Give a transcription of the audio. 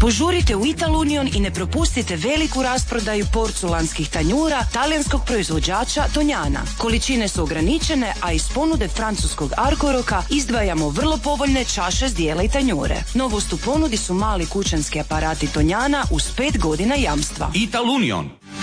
Požurite u Ital Union i ne propustite veliku rasprodaju porculanskih tanjura talijanskog proizvođača Tonjana. Količine su ograničene, a iz ponude francuskog Arcoroka izdvajamo vrlo povoljne čaše, zdjela i tanjure. Novost u ponudi su mali kućanski aparati Tonjana uz 5 godina jamstva. Ital Union,